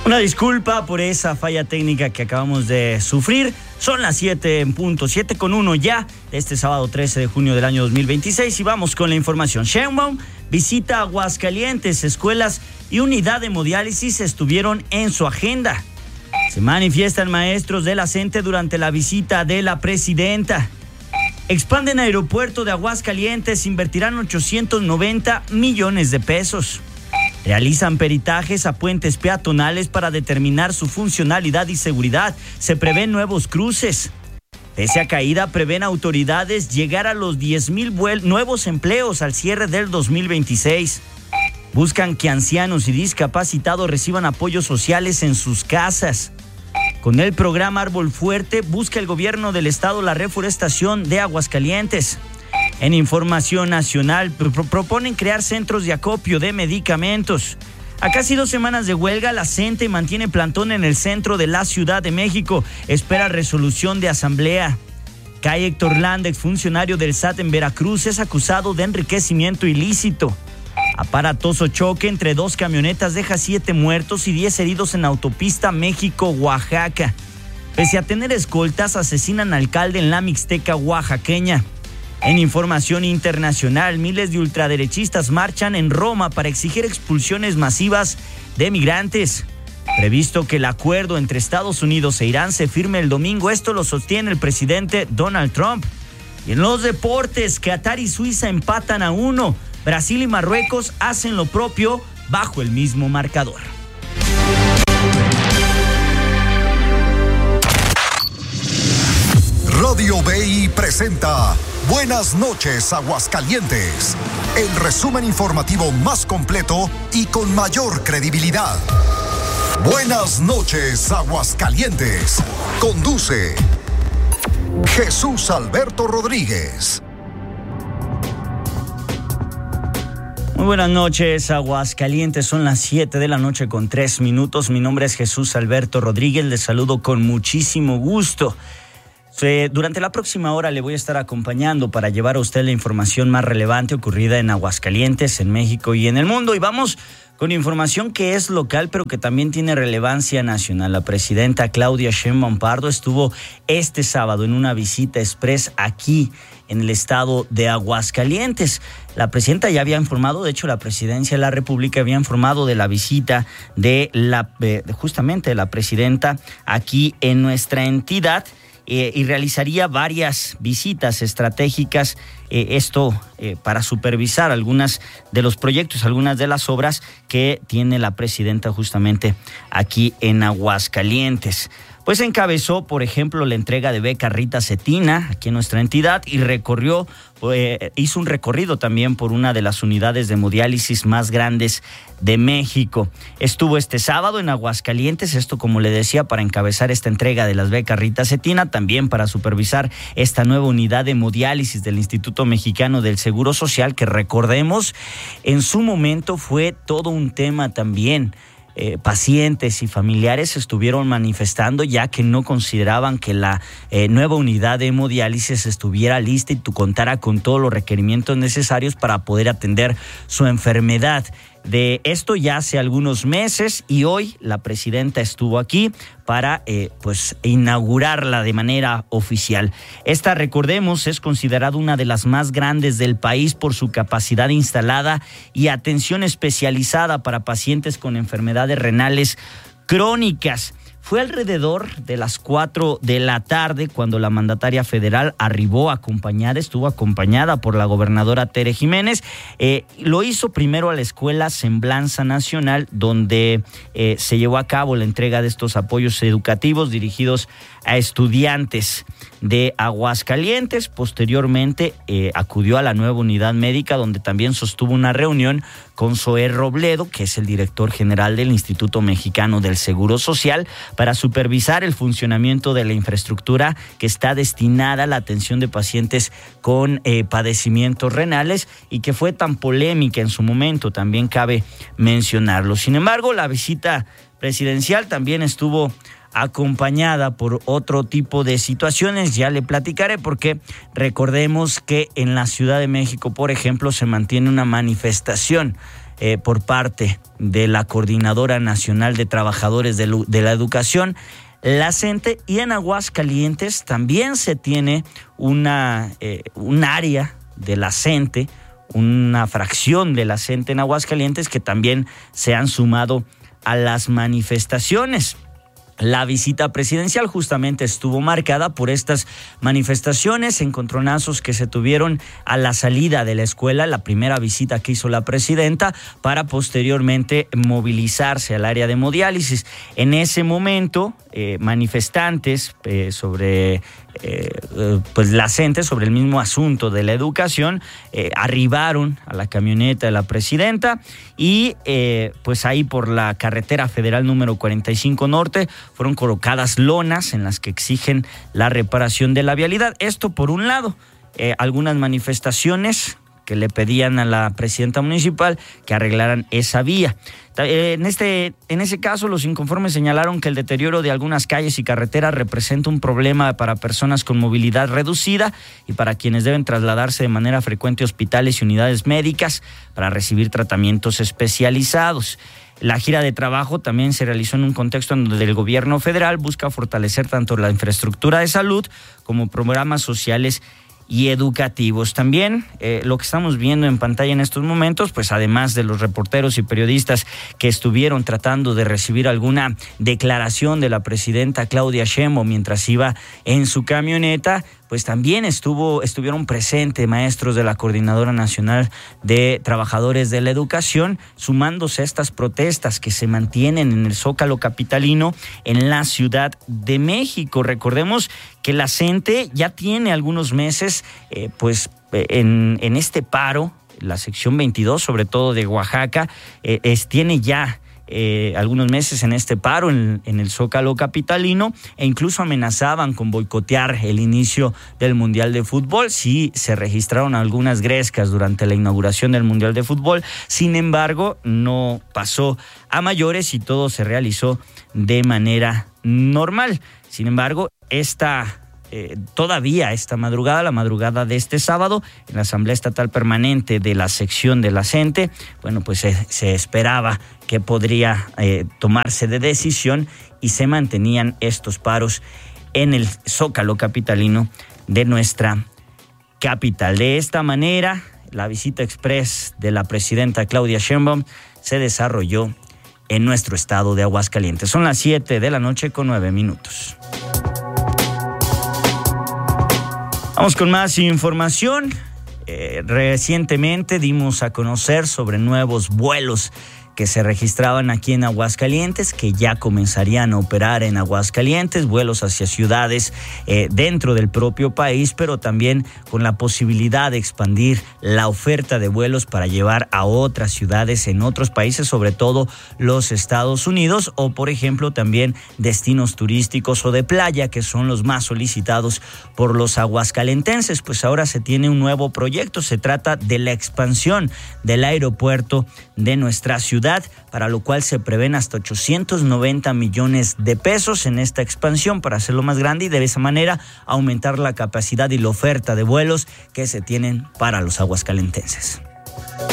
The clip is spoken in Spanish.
Una disculpa por esa falla técnica que acabamos de sufrir. Son las 7 en punto, 7:01 ya, de este sábado 13 de junio del año 2026. Y vamos con la información. Sheinbaum visita Aguascalientes. Escuelas y unidad de hemodiálisis estuvieron en su agenda. Se manifiestan maestros de la CENTE durante la visita de la presidenta. Expanden aeropuerto de Aguascalientes, invertirán 890 millones de pesos. Realizan peritajes a puentes peatonales para determinar su funcionalidad y seguridad. Se prevén nuevos cruces. Pese a caída, prevén autoridades llegar a los 10,000 nuevos empleos al cierre del 2026. Buscan que ancianos y discapacitados reciban apoyos sociales en sus casas. Con el programa Árbol Fuerte, busca el gobierno del estado la reforestación de Aguascalientes. En información nacional, proponen crear centros de acopio de medicamentos. A casi 2 semanas de huelga, la CENTE mantiene plantón en el centro de la Ciudad de México. Espera resolución de asamblea. Cae Héctor Landa, exfuncionario del SAT en Veracruz, es acusado de enriquecimiento ilícito. Aparatoso choque entre 2 camionetas deja 7 muertos y 10 heridos en autopista México-Oaxaca. Pese a tener escoltas, asesinan al alcalde en la Mixteca oaxaqueña. En información internacional, miles de ultraderechistas marchan en Roma para exigir expulsiones masivas de migrantes. Previsto que el acuerdo entre Estados Unidos e Irán se firme el domingo. Esto lo sostiene el presidente Donald Trump. Y en los deportes, Qatar y Suiza empatan a 1. Brasil y Marruecos hacen lo propio bajo el mismo marcador. Radio BI presenta Buenas noches, Aguascalientes. El resumen informativo más completo y con mayor credibilidad. Buenas noches, Aguascalientes. Conduce Jesús Alberto Rodríguez. Muy buenas noches, Aguascalientes. Son las 7 de la noche con 3 minutos. Mi nombre es Jesús Alberto Rodríguez. Les saludo con muchísimo gusto. Durante la próxima hora le voy a estar acompañando para llevar a usted la información más relevante ocurrida en Aguascalientes, en México y en el mundo. Y vamos con información que es local, pero que también tiene relevancia nacional. La presidenta Claudia Sheinbaum Pardo estuvo este sábado en una visita express aquí en el estado de Aguascalientes. La presidenta ya había informado, de hecho la presidencia de la República había informado de la visita de justamente de la presidenta aquí en nuestra entidad. Y realizaría varias visitas estratégicas, para supervisar algunas de los proyectos, algunas de las obras que tiene la presidenta justamente aquí en Aguascalientes. Pues encabezó, por ejemplo, la entrega de beca Rita Cetina aquí en nuestra entidad y hizo un recorrido también por una de las unidades de hemodiálisis más grandes de México. Estuvo este sábado en Aguascalientes, esto como le decía, para encabezar esta entrega de las becas Rita Cetina, también para supervisar esta nueva unidad de hemodiálisis del Instituto Mexicano del Seguro Social, que recordemos, en su momento fue todo un tema también. Pacientes y familiares estuvieron manifestando ya que no consideraban que la nueva unidad de hemodiálisis estuviera lista y contara con todos los requerimientos necesarios para poder atender su enfermedad. De esto ya hace algunos meses y hoy la presidenta estuvo aquí para inaugurarla de manera oficial. Esta, recordemos, es considerada una de las más grandes del país por su capacidad instalada y atención especializada para pacientes con enfermedades renales crónicas. Fue alrededor de las 4 de la tarde cuando la mandataria federal estuvo acompañada por la gobernadora Tere Jiménez. Lo hizo primero a la escuela Semblanza Nacional, donde se llevó a cabo la entrega de estos apoyos educativos dirigidos a estudiantes de Aguascalientes. Posteriormente acudió a la nueva unidad médica, donde también sostuvo una reunión con Zoé Robledo, que es el director general del Instituto Mexicano del Seguro Social, para supervisar el funcionamiento de la infraestructura que está destinada a la atención de pacientes con padecimientos renales y que fue tan polémica en su momento, también cabe mencionarlo. Sin embargo, la visita presidencial también estuvo acompañada por otro tipo de situaciones. Ya le platicaré, porque recordemos que en la Ciudad de México, por ejemplo, se mantiene una manifestación por parte de la Coordinadora Nacional de Trabajadores de la Educación, la CENTE, y en Aguascalientes también se tiene un área de la CENTE, una fracción de la CENTE en Aguascalientes que también se han sumado a las manifestaciones. La visita presidencial justamente estuvo marcada por estas manifestaciones, encontronazos que se tuvieron a la salida de la escuela, la primera visita que hizo la presidenta, para posteriormente movilizarse al área de hemodiálisis. En ese momento, manifestantes sobre la CENTE, sobre el mismo asunto de la educación, arribaron a la camioneta de la presidenta y pues ahí por la carretera federal número 45 Norte fueron colocadas lonas en las que exigen la reparación de la vialidad. Esto por un lado, algunas manifestaciones que le pedían a la presidenta municipal que arreglaran esa vía. En ese caso, los inconformes señalaron que el deterioro de algunas calles y carreteras representa un problema para personas con movilidad reducida y para quienes deben trasladarse de manera frecuente a hospitales y unidades médicas para recibir tratamientos especializados. La gira de trabajo también se realizó en un contexto en donde el gobierno federal busca fortalecer tanto la infraestructura de salud como programas sociales y educativos. También lo que estamos viendo en pantalla en estos momentos, pues además de los reporteros y periodistas que estuvieron tratando de recibir alguna declaración de la presidenta Claudia Sheinbaum mientras iba en su camioneta, pues también estuvieron presentes maestros de la Coordinadora Nacional de Trabajadores de la Educación, sumándose a estas protestas que se mantienen en el Zócalo capitalino en la Ciudad de México. Recordemos que la CENTE ya tiene algunos meses en este paro, la sección 22, sobre todo de Oaxaca, tiene ya algunos meses en este paro en el Zócalo capitalino, e incluso amenazaban con boicotear el inicio del Mundial de Fútbol. Sí, se registraron algunas grescas durante la inauguración del Mundial de Fútbol, sin embargo, no pasó a mayores y todo se realizó de manera normal. Sin embargo, todavía esta madrugada, la madrugada de este sábado, en la Asamblea Estatal Permanente de la sección de la CENTE, pues se esperaba que podría tomarse de decisión y se mantenían estos paros en el Zócalo capitalino de nuestra capital. De esta manera, la visita express de la presidenta Claudia Sheinbaum se desarrolló en nuestro estado de Aguascalientes. Son las 7:09 p.m. Vamos con más información. Recientemente dimos a conocer sobre nuevos vuelos que se registraban aquí en Aguascalientes, que ya comenzarían a operar en Aguascalientes, vuelos hacia ciudades dentro del propio país, pero también con la posibilidad de expandir la oferta de vuelos para llevar a otras ciudades en otros países, sobre todo los Estados Unidos, o por ejemplo también destinos turísticos o de playa, que son los más solicitados por los aguascalentenses. Pues ahora se tiene un nuevo proyecto, se trata de la expansión del aeropuerto de nuestra ciudad, para lo cual se prevén hasta 890 millones de pesos en esta expansión para hacerlo más grande y de esa manera aumentar la capacidad y la oferta de vuelos que se tienen para los aguascalentenses.